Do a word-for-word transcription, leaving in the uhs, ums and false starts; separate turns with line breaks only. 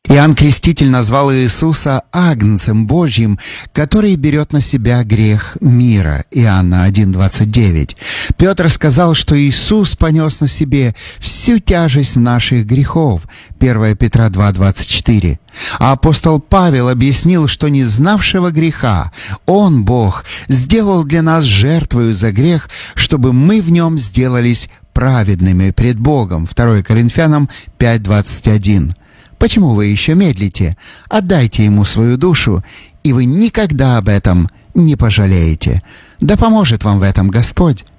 Иоанн Креститель назвал Иисуса Агнцем Божьим, который берет на себя грех мира. Иоанна один двадцать девять. Петр сказал, что Иисус понес на себе всю тяжесть наших грехов. первое Петра два двадцать четыре. А апостол Павел объяснил, что не знавшего греха Он, Бог, сделал для нас жертвою за грех, чтобы мы в Нем сделались праведными пред Богом. второе Коринфянам пять двадцать один. Почему вы еще медлите? Отдайте Ему свою душу, и вы никогда об этом не пожалеете. Да поможет вам в этом Господь.